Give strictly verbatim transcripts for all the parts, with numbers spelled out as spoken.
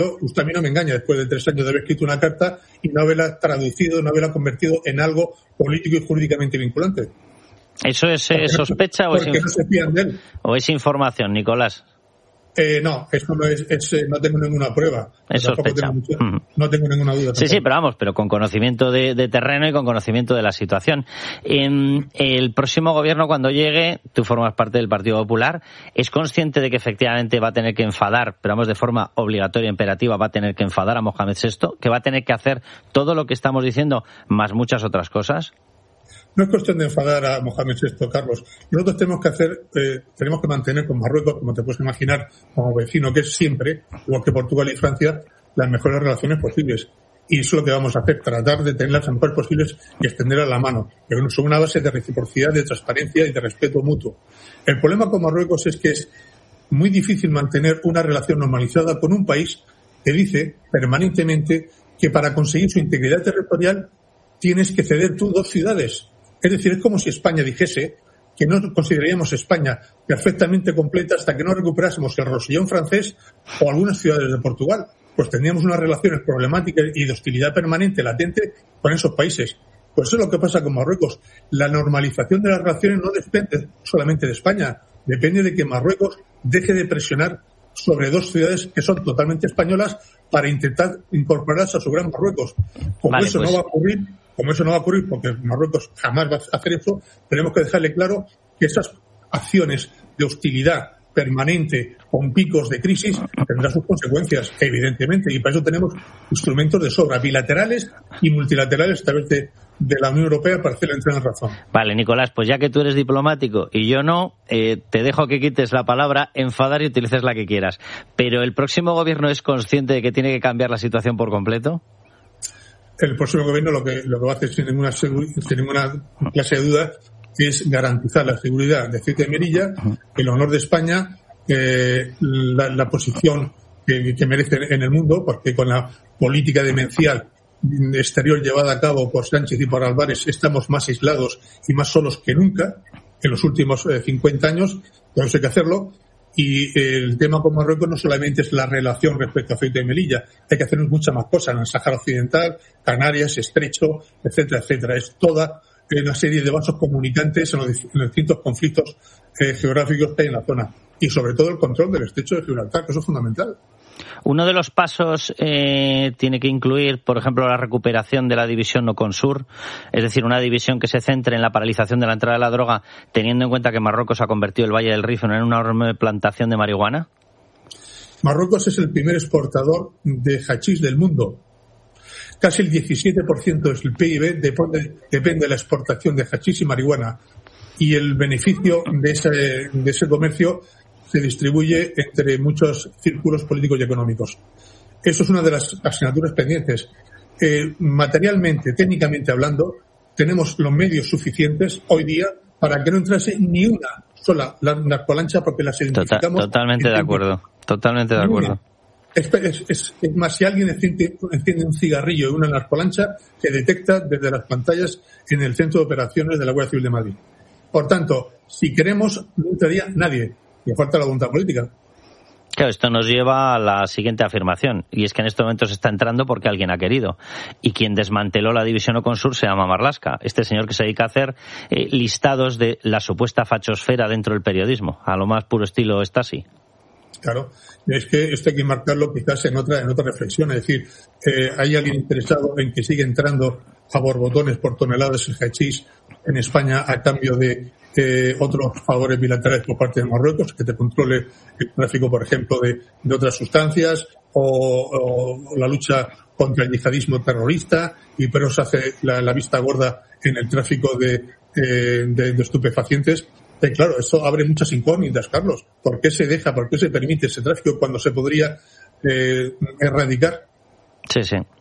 usted a mí no me engaña, después de tres años de haber escrito una carta y no haberla traducido, no haberla convertido en algo político y jurídicamente vinculante. ¿Eso es eh, sospecha o es, no se fían de él. o es información, Nicolás? Eh, no, eso no es, es eh, no tengo ninguna prueba. Es sospecha. Tengo mucho, no tengo ninguna duda. Sí, sí, pero vamos, pero con conocimiento de, de terreno y con conocimiento de la situación. En el próximo gobierno, cuando llegue, tú formas parte del Partido Popular, ¿es consciente de que efectivamente va a tener que enfadar, pero vamos, de forma obligatoria, imperativa, va a tener que enfadar a Mohamed sexto, que va a tener que hacer todo lo que estamos diciendo, más muchas otras cosas? No es cuestión de enfadar a Mohamed sexto, Carlos. Nosotros tenemos que hacer, eh, tenemos que mantener con Marruecos, como te puedes imaginar, como vecino que es siempre, igual que Portugal y Francia, las mejores relaciones posibles. Y eso es lo que vamos a hacer, tratar de tener las mejores posibles y extenderlas la mano. Pero sobre una base de reciprocidad, de transparencia y de respeto mutuo. El problema con Marruecos es que es muy difícil mantener una relación normalizada con un país que dice permanentemente que para conseguir su integridad territorial tienes que ceder tú dos ciudades. Es decir, es como si España dijese que no consideraríamos España perfectamente completa hasta que no recuperásemos el Rosellón francés o algunas ciudades de Portugal. Pues tendríamos unas relaciones problemáticas y de hostilidad permanente latente con esos países. Pues eso es lo que pasa con Marruecos. La normalización de las relaciones no depende solamente de España, depende de que Marruecos deje de presionar sobre dos ciudades que son totalmente españolas para intentar incorporarse a su gran Marruecos. Como vale, eso pues... no va a ocurrir, como eso no va a ocurrir porque Marruecos jamás va a hacer eso, tenemos que dejarle claro que esas acciones de hostilidad permanente con picos de crisis tendrá sus consecuencias, evidentemente, y para eso tenemos instrumentos de sobra, bilaterales y multilaterales a través de, de la Unión Europea para hacerle entrar en razón. Vale, Nicolás, pues ya que tú eres diplomático y yo no, eh, te dejo que quites la palabra enfadar y utilices la que quieras. Pero ¿el próximo gobierno es consciente de que tiene que cambiar la situación por completo? El próximo gobierno lo que, lo que va a hacer sin ninguna, sin ninguna clase de duda es garantizar la seguridad de Ceuta y Melilla, el honor de España, eh, la, la posición que, que merece en el mundo, porque con la política demencial exterior llevada a cabo por Sánchez y por Álvarez estamos más aislados y más solos que nunca en los últimos eh, cincuenta años, entonces hay que hacerlo. Y el tema con Marruecos no solamente es la relación respecto a Ceuta y Melilla, hay que hacer muchas más cosas en el Sáhara Occidental, Canarias, Estrecho, etcétera, etcétera. Es toda una serie de vasos comunicantes en los, en los distintos conflictos eh, geográficos que hay en la zona. Y sobre todo el control del Estrecho de Gibraltar, que eso es fundamental. Uno de los pasos eh, tiene que incluir, por ejemplo, la recuperación de la división Noconsur, es decir, una división que se centre en la paralización de la entrada de la droga, teniendo en cuenta que Marruecos ha convertido el Valle del Rif en una enorme plantación de marihuana. Marruecos es el primer exportador de hachís del mundo. Casi el diecisiete por ciento del P I B depende, depende de la exportación de hachís y marihuana. Y el beneficio de ese, de ese comercio se distribuye entre muchos círculos políticos y económicos. Eso es una de las asignaturas pendientes. Eh, materialmente, técnicamente hablando, tenemos los medios suficientes hoy día para que no entrase ni una sola narcolancha porque las identificamos. Totalmente de acuerdo. Totalmente de acuerdo. Es, es, es, es más, si alguien enciende, enciende un cigarrillo en una narcolancha, se detecta desde las pantallas en el centro de operaciones de la Guardia Civil de Madrid. Por tanto, si queremos, no entraría nadie. Y falta la voluntad política. Claro, esto nos lleva a la siguiente afirmación, y es que en este momento se está entrando porque alguien ha querido. Y quien desmanteló la división Noconsur se llama Marlaska, este señor que se dedica a hacer eh, listados de la supuesta fachosfera dentro del periodismo, a lo más puro estilo Stasi. Claro, es que esto hay que marcarlo quizás en otra en otra reflexión, es decir, eh, hay alguien interesado en que siga entrando a borbotones por toneladas el hachís en España a cambio de eh, otros favores bilaterales por parte de Marruecos, que te controle el tráfico, por ejemplo, de, de otras sustancias o, o la lucha contra el yihadismo terrorista, y pero se hace la, la vista gorda en el tráfico de, eh, de, de estupefacientes. Eh, claro, eso abre muchas incógnitas, Carlos. ¿Por qué se deja, por qué se permite ese tráfico cuando se podría eh, erradicar? Sí, sí.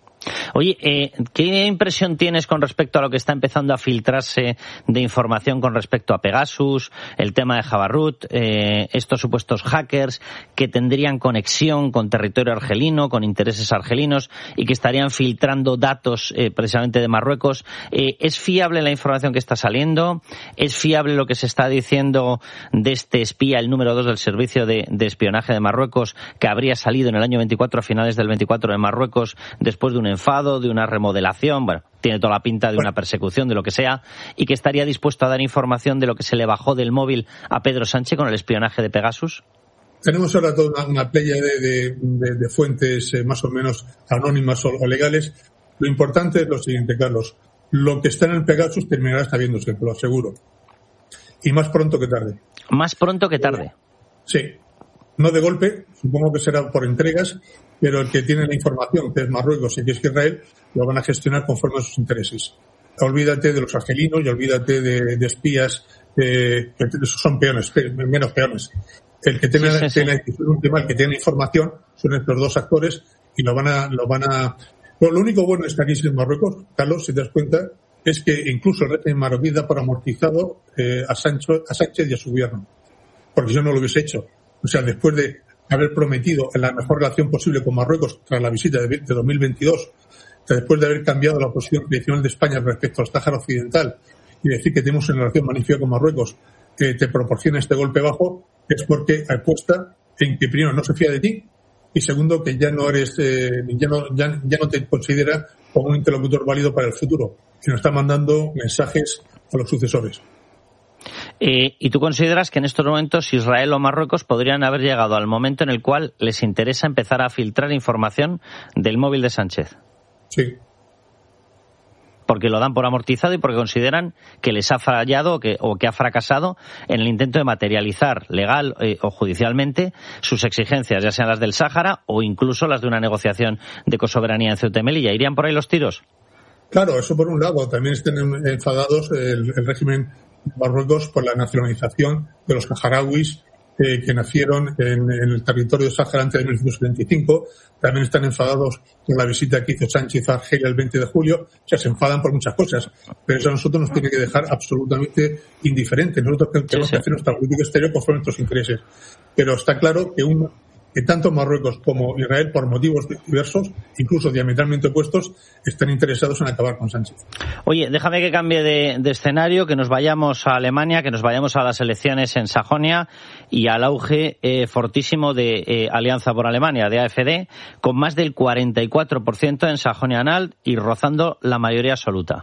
Oye, eh, ¿qué impresión tienes con respecto a lo que está empezando a filtrarse de información con respecto a Pegasus, el tema de Jabarut, eh, estos supuestos hackers que tendrían conexión con territorio argelino, con intereses argelinos y que estarían filtrando datos eh, precisamente de Marruecos? Eh, ¿Es fiable la información que está saliendo? ¿Es fiable lo que se está diciendo de este espía, el número dos del servicio de, de espionaje de Marruecos, que habría salido en el año veinticuatro, a finales del veinticuatro, de Marruecos, después de un enfado, de una remodelación, bueno, tiene toda la pinta de una persecución, de lo que sea, y que estaría dispuesto a dar información de lo que se le bajó del móvil a Pedro Sánchez con el espionaje de Pegasus? Tenemos ahora toda una, una playa de, de, de, de fuentes eh, más o menos anónimas o, o legales. Lo importante es lo siguiente, Carlos. Lo que está en el Pegasus terminará sabiéndose, te lo aseguro. Y más pronto que tarde. Más pronto que tarde. Sí. No de golpe, supongo que será por entregas, pero el que tiene la información, que es Marruecos y que es Israel, lo van a gestionar conforme a sus intereses. Olvídate de los argelinos y olvídate de, de espías, eh, que son peones, menos peones. El que tiene, sí, sí, tiene sí. un tema, el que tiene información, son estos dos actores y lo van a, lo van a. Bueno, lo único bueno de esta crisis en Marruecos, Carlos, si te das cuenta, es que incluso el régimen marroquí da por amortizado eh, a, Sancho, a Sánchez y a su gobierno, porque yo no lo hubiese hecho. O sea, después de haber prometido la mejor relación posible con Marruecos tras la visita de, de dos mil veintidós, después de haber cambiado la posición tradicional de España respecto al Sáhara Occidental y decir que tenemos una relación magnífica con Marruecos, que te proporciona este golpe bajo, es porque apuesta en que primero no se fía de ti y segundo que ya no eres, eh, ya no, ya, ya no te considera como un interlocutor válido para el futuro, que nos está mandando mensajes a los sucesores. Eh, ¿Y tú consideras que en estos momentos Israel o Marruecos podrían haber llegado al momento en el cual les interesa empezar a filtrar información del móvil de Sánchez? Sí. Porque lo dan por amortizado y porque consideran que les ha fallado o que, o que ha fracasado en el intento de materializar legal eh, o judicialmente sus exigencias, ya sean las del Sáhara o incluso las de una negociación de cosoberanía en Ceuta y Melilla. ¿Irían por ahí los tiros? Claro, eso por un lado. También están enfadados el, el régimen de Marruecos por la nacionalización de los saharauis eh, que nacieron en, en el territorio de Sáhara antes de mil novecientos setenta y cinco. También están enfadados por la visita que hizo Sánchez a Argelia el veinte de julio. O sea, se enfadan por muchas cosas. Pero eso a nosotros nos tiene que dejar absolutamente indiferentes. Nosotros tenemos sí, sí. que hacer nuestra política exterior conforme a nuestros intereses. Pero está claro que un que tanto Marruecos como Israel, por motivos diversos, incluso diametralmente opuestos, están interesados en acabar con Sánchez. Oye, déjame que cambie de, de escenario, que nos vayamos a Alemania, que nos vayamos a las elecciones en Sajonia y al auge eh, fortísimo de eh, Alianza por Alemania, de A F D, con más del cuarenta y cuatro por ciento en Sajonia-Anhalt y rozando la mayoría absoluta.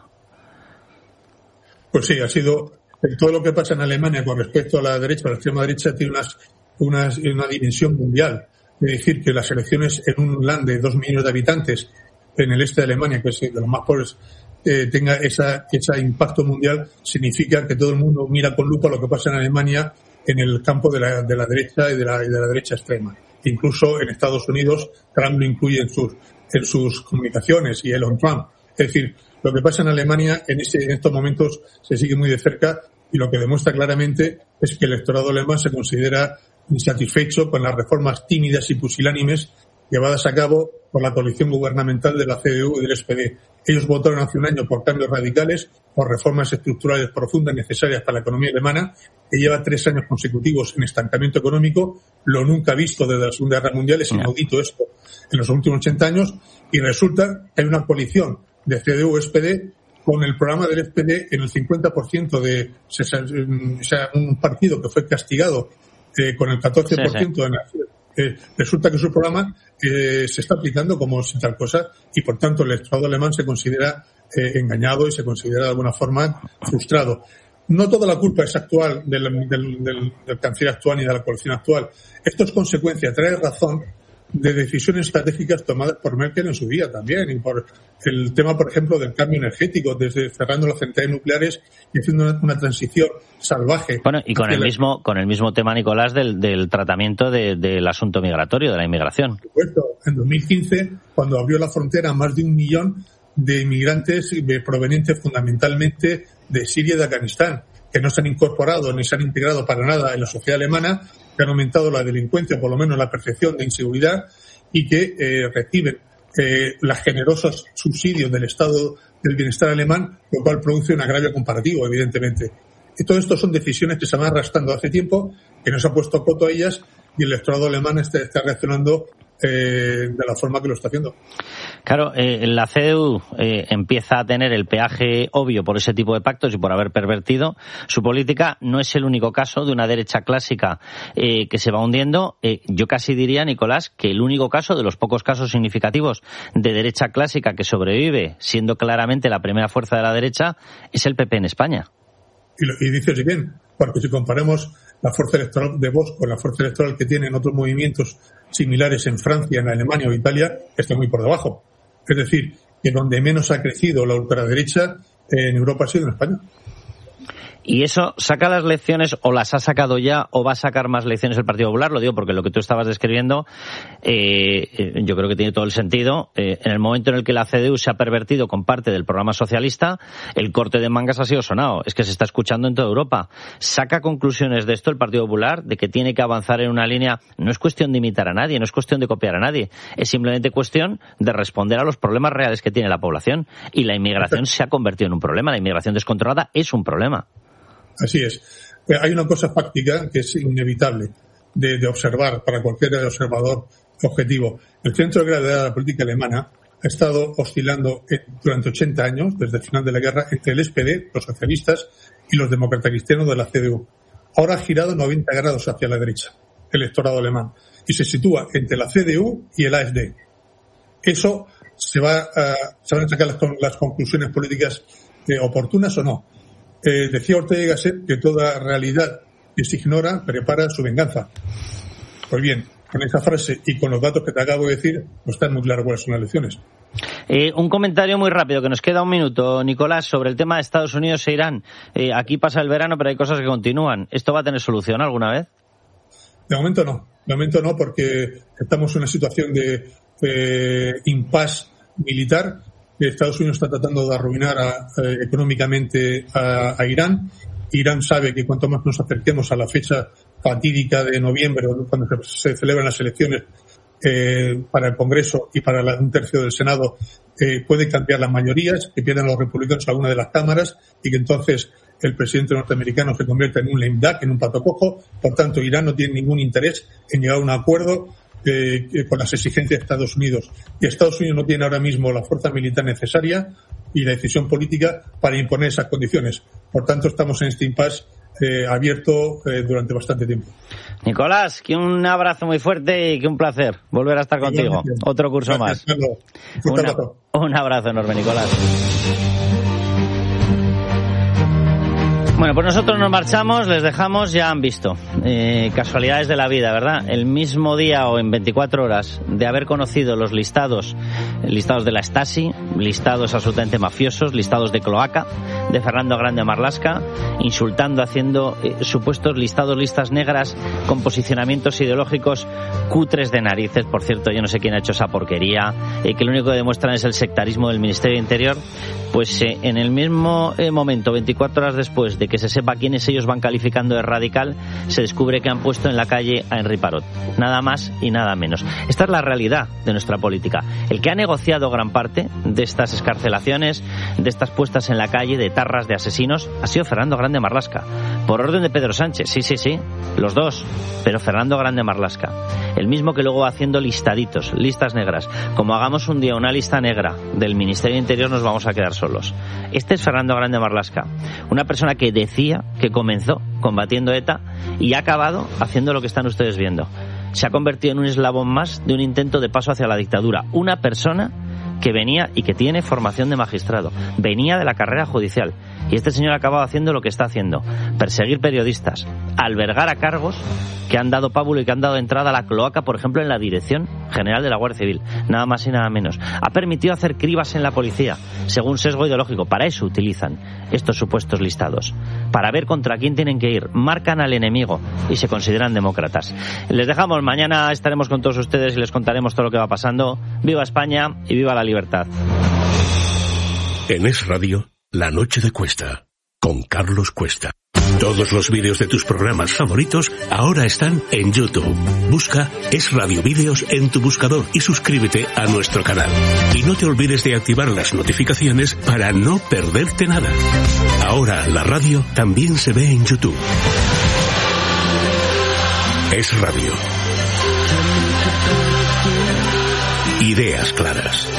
Pues sí, ha sido todo lo que pasa en Alemania con respecto a la derecha, a la extrema derecha, tiene unas Una, una dimensión mundial. Es decir, que las elecciones en un land de dos millones de habitantes en el este de Alemania, que es de los más pobres, eh, tenga esa, ese impacto mundial, significa que todo el mundo mira con lupa lo que pasa en Alemania en el campo de la, de la derecha y de la, y de la derecha extrema. Incluso en Estados Unidos, Trump lo incluye en sus, en sus comunicaciones y Elon Trump. Es decir, lo que pasa en Alemania en, ese, en estos momentos se sigue muy de cerca y lo que demuestra claramente es que el electorado alemán se considera insatisfecho con las reformas tímidas y pusilánimes llevadas a cabo por la coalición gubernamental de la C D U y del S P D. Ellos votaron hace un año por cambios radicales, por reformas estructurales profundas necesarias para la economía alemana, que lleva tres años consecutivos en estancamiento económico, lo nunca visto desde la Segunda Guerra Mundial, es inaudito esto en los últimos ochenta años, y resulta que hay una coalición de C D U y S P D con el programa del S P D en el cincuenta por ciento de, o sea, un partido que fue castigado Eh, con el catorce por ciento sí, sí. de eh, resulta que su programa eh, se está aplicando como si tal cosa y por tanto el electorado alemán se considera eh, engañado y se considera de alguna forma frustrado. No toda la culpa es actual del, del, del, del canciller actual ni de la coalición actual. Esto es consecuencia, trae razón de decisiones estratégicas tomadas por Merkel en su día también, y por el tema, por ejemplo, del cambio energético, desde cerrando las centrales nucleares y haciendo una, una transición salvaje. Bueno, y con el la... mismo con el mismo tema, Nicolás, del, del tratamiento de, del asunto migratorio, de la inmigración. Por supuesto, en dos mil quince, cuando abrió la frontera a más de un millón de inmigrantes provenientes fundamentalmente de Siria y de Afganistán, que no se han incorporado ni se han integrado para nada en la sociedad alemana, que han aumentado la delincuencia, por lo menos la percepción de inseguridad, y que eh, reciben eh, los generosos subsidios del Estado del bienestar alemán, lo cual produce un agravio comparativo, evidentemente. Y todo esto son decisiones que se van arrastrando hace tiempo, que no se ha puesto coto a ellas, y el electorado alemán está, está reaccionando eh, de la forma que lo está haciendo. Claro, eh, la C D U eh, empieza a tener el peaje obvio por ese tipo de pactos y por haber pervertido su política. No es el único caso de una derecha clásica eh, que se va hundiendo. Eh, yo casi diría, Nicolás, que el único caso de los pocos casos significativos de derecha clásica que sobrevive, siendo claramente la primera fuerza de la derecha, es el P P en España. Y, lo, y dices bien, porque si comparamos la fuerza electoral de Vox con la fuerza electoral que tienen otros movimientos similares en Francia, en Alemania o Italia, está muy por debajo. Es decir, que donde menos ha crecido la ultraderecha en Europa ha sido en España. ¿Y eso saca las lecciones, o las ha sacado ya, o va a sacar más lecciones el Partido Popular? Lo digo porque lo que tú estabas describiendo eh, yo creo que tiene todo el sentido. Eh, en el momento en el que la C D U se ha pervertido con parte del programa socialista, el corte de mangas ha sido sonado. Es que se está escuchando en toda Europa. ¿Saca conclusiones de esto el Partido Popular? De que tiene que avanzar en una línea. No es cuestión de imitar a nadie, no es cuestión de copiar a nadie. Es simplemente cuestión de responder a los problemas reales que tiene la población. Y la inmigración se ha convertido en un problema. La inmigración descontrolada es un problema. Así es. Hay una cosa fáctica que es inevitable de, de observar para cualquier observador objetivo. El centro de gravedad de la política alemana ha estado oscilando durante ochenta años, desde el final de la guerra, entre el S P D, los socialistas, y los demócratas cristianos de la C D U. Ahora ha girado noventa grados hacia la derecha, el electorado alemán, y se sitúa entre la C D U y el A F D. Eso se va a, se van a sacar las, las conclusiones políticas eh, oportunas o no. Eh, decía Ortega y Gasset que toda realidad que se ignora prepara su venganza. Pues bien, con esa frase y con los datos que te acabo de decir, no está muy claro cuáles son las lecciones. Eh, un comentario muy rápido, que nos queda un minuto, Nicolás, sobre el tema de Estados Unidos e Irán. Eh, aquí pasa el verano, pero hay cosas que continúan. ¿Esto va a tener solución alguna vez? De momento no. De momento no, porque estamos en una situación de eh, impasse militar. Estados Unidos está tratando de arruinar a, eh, económicamente a, a Irán. Irán sabe que cuanto más nos acerquemos a la fecha fatídica de noviembre, cuando se, se celebran las elecciones eh, para el Congreso y para la, un tercio del Senado, eh, puede cambiar las mayorías, que pierdan los republicanos alguna de las cámaras y que entonces el presidente norteamericano se convierta en un lame duck, en un pato cojo. Por tanto, Irán no tiene ningún interés en llegar a un acuerdo Eh, con las exigencias de Estados Unidos. Y Estados Unidos no tiene ahora mismo la fuerza militar necesaria y la decisión política para imponer esas condiciones. Por tanto, estamos en este impasse eh, abierto eh, durante bastante tiempo. Nicolás, que un abrazo muy fuerte y que un placer volver a estar contigo. Otro curso Gracias, más. Un, Una, un abrazo enorme, Nicolás. Bueno, pues nosotros nos marchamos, les dejamos, ya han visto. Eh, casualidades de la vida, ¿verdad? El mismo día o en veinticuatro horas de haber conocido los listados, listados de la Stasi, listados absolutamente mafiosos, listados de cloaca, de Fernando Grande Marlaska, insultando, haciendo eh, supuestos listados, listas negras, con posicionamientos ideológicos cutres de narices. Por cierto, yo no sé quién ha hecho esa porquería, eh, que lo único que demuestran es el sectarismo del Ministerio de Interior. Pues eh, en el mismo eh, momento, veinticuatro horas después de que se sepa quiénes ellos van calificando de radical, se descubre que han puesto en la calle a Henri Parot. Nada más y nada menos. Esta es la realidad de nuestra política. El que ha negociado gran parte de estas excarcelaciones, de estas puestas en la calle, de tarras de asesinos, ha sido Fernando Grande Marlaska. Por orden de Pedro Sánchez, sí, sí, sí, los dos, pero Fernando Grande Marlaska. El mismo que luego va haciendo listaditos, listas negras. Como hagamos un día una lista negra del Ministerio de Interior, nos vamos a quedar solos. Este es Fernando Grande Marlaska, una persona que decía que comenzó combatiendo ETA y ha acabado haciendo lo que están ustedes viendo. Se ha convertido en un eslabón más de un intento de paso hacia la dictadura. Una persona que venía y que tiene formación de magistrado, venía de la carrera judicial, y este señor ha acabado haciendo lo que está haciendo: perseguir periodistas, albergar a cargos que han dado pábulo y que han dado entrada a la cloaca, por ejemplo, en la Dirección General de la Guardia Civil, nada más y nada menos. Ha permitido hacer cribas en la policía, según sesgo ideológico. Para eso utilizan estos supuestos listados, para ver contra quién tienen que ir. Marcan al enemigo y se consideran demócratas. Les dejamos, mañana estaremos con todos ustedes y les contaremos todo lo que va pasando. ¡Viva España y viva la libertad! En Es Radio, La Noche de Cuesta, con Carlos Cuesta. Todos los vídeos de tus programas favoritos ahora están en YouTube. Busca Es Radio Vídeos en tu buscador y suscríbete a nuestro canal. Y no te olvides de activar las notificaciones para no perderte nada. Ahora la radio también se ve en YouTube. Es Radio. Ideas claras.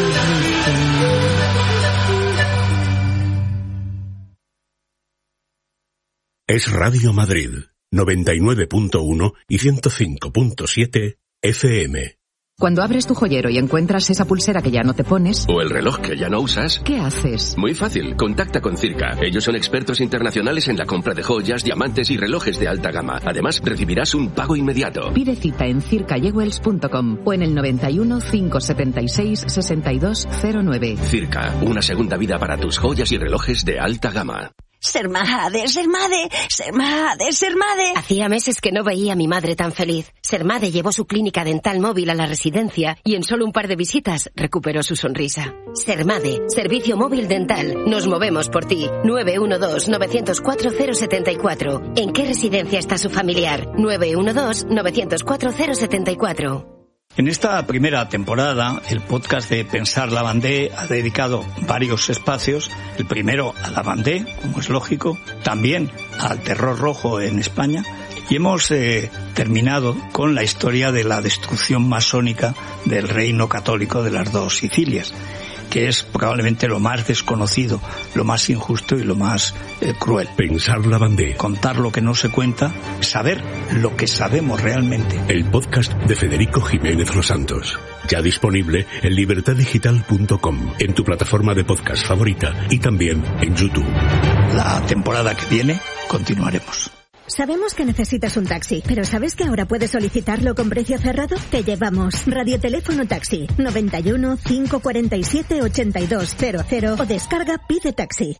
Es Radio Madrid, noventa y nueve punto uno y ciento cinco punto siete F M. Cuando abres tu joyero y encuentras esa pulsera que ya no te pones... o el reloj que ya no usas... ¿qué haces? Muy fácil, contacta con Circa. Ellos son expertos internacionales en la compra de joyas, diamantes y relojes de alta gama. Además, recibirás un pago inmediato. Pide cita en circa jewels punto com o en el noventa y uno, cinco setenta y seis, sesenta y dos cero nueve. Circa, una segunda vida para tus joyas y relojes de alta gama. Sermade, Sermade, Sermade, Sermade. Hacía meses que no veía a mi madre tan feliz. Sermade llevó su clínica dental móvil a la residencia y en solo un par de visitas recuperó su sonrisa. Sermade, servicio móvil dental. Nos movemos por ti. nueve uno dos, nueve cero cuatro, cero siete cuatro. ¿En qué residencia está su familiar? nueve uno dos, nueve cero cuatro, cero siete cuatro. En esta primera temporada, el podcast de Pensar Lavandé ha dedicado varios espacios. El primero a Lavandé, como es lógico, también al terror rojo en España. Y hemos eh, terminado con la historia de la destrucción masónica del reino católico de las dos Sicilias, que es probablemente lo más desconocido, lo más injusto y lo más eh, cruel. Pensar Lavandé. Contar lo que no se cuenta, saber lo que sabemos realmente. El podcast de Federico Jiménez Los Santos. Ya disponible en libertad digital punto com, en tu plataforma de podcast favorita y también en YouTube. La temporada que viene continuaremos. Sabemos que necesitas un taxi, pero ¿sabes que ahora puedes solicitarlo con precio cerrado? Te llevamos Radioteléfono Taxi, noventa y uno, cinco cuarenta y siete, ochenta y dos cero cero o descarga Pide Taxi.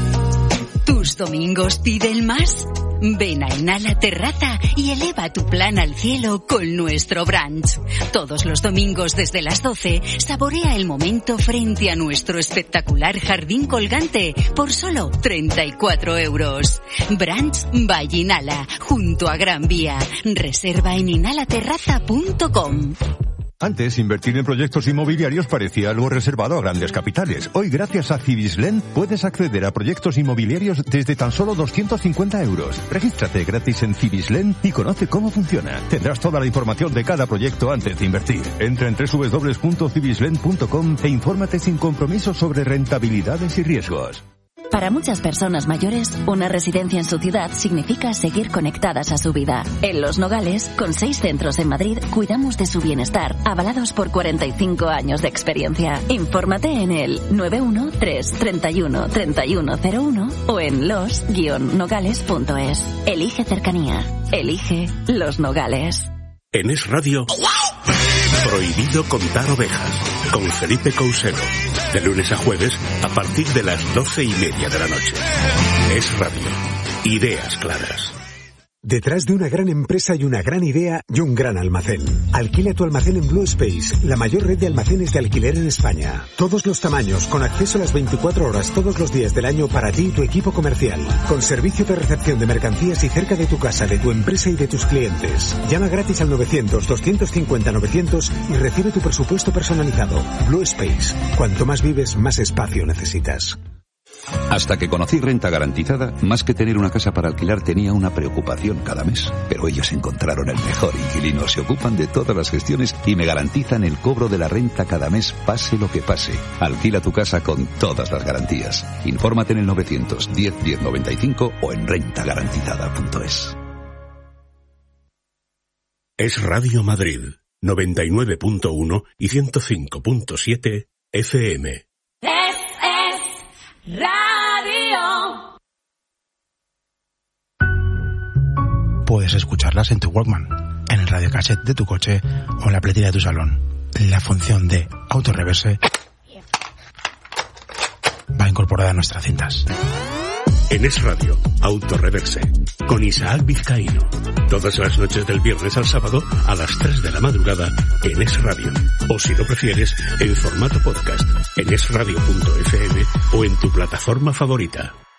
¿Tus domingos piden más? Ven a Inhala Terraza y eleva tu plan al cielo con nuestro brunch. Todos los domingos desde las doce, saborea el momento frente a nuestro espectacular jardín colgante por solo treinta y cuatro euros. Brunch by Inhala, junto a Gran Vía. Reserva en inhala terraza punto com. Antes, invertir en proyectos inmobiliarios parecía algo reservado a grandes capitales. Hoy, gracias a Cibislen, puedes acceder a proyectos inmobiliarios desde tan solo doscientos cincuenta euros. Regístrate gratis en Cibislen y conoce cómo funciona. Tendrás toda la información de cada proyecto antes de invertir. Entra en doble u doble u doble u punto cibislen punto com e infórmate sin compromiso sobre rentabilidades y riesgos. Para muchas personas mayores, una residencia en su ciudad significa seguir conectadas a su vida. En Los Nogales, con seis centros en Madrid, cuidamos de su bienestar, avalados por cuarenta y cinco años de experiencia. Infórmate en el nueve uno tres, treinta y uno, treinta y uno cero uno o en los guion nogales punto es. Elige cercanía. Elige Los Nogales. En Es Radio, Prohibido contar ovejas, con Felipe Cousero. De lunes a jueves, a partir de las doce y media de la noche. Es Radio. Ideas claras. Detrás de una gran empresa hay una gran idea y un gran almacén. Alquila tu almacén en Blue Space, la mayor red de almacenes de alquiler en España. Todos los tamaños, con acceso a las veinticuatro horas todos los días del año para ti y tu equipo comercial. Con servicio de recepción de mercancías y cerca de tu casa, de tu empresa y de tus clientes. Llama gratis al novecientos, doscientos cincuenta, novecientos y recibe tu presupuesto personalizado. Blue Space. Cuanto más vives, más espacio necesitas. Hasta que conocí Renta Garantizada, más que tener una casa para alquilar tenía una preocupación cada mes. Pero ellos encontraron el mejor inquilino, se ocupan de todas las gestiones y me garantizan el cobro de la renta cada mes, pase lo que pase. Alquila tu casa con todas las garantías. Infórmate en el novecientos diez, diez noventa y cinco o en renta garantizada punto es. Es Radio Madrid, noventa y nueve punto uno y ciento cinco punto siete F M. Radio. Puedes escucharlas en tu Walkman, en el radiocassette de tu coche o en la pletera de tu salón. La función de autorreverse va incorporada a nuestras cintas. En Es Radio, Autorreverse, con Isaac Vizcaíno. Todas las noches del viernes al sábado a las tres de la madrugada en Es Radio. O si lo prefieres, en formato podcast en es radio punto f m o en tu plataforma favorita.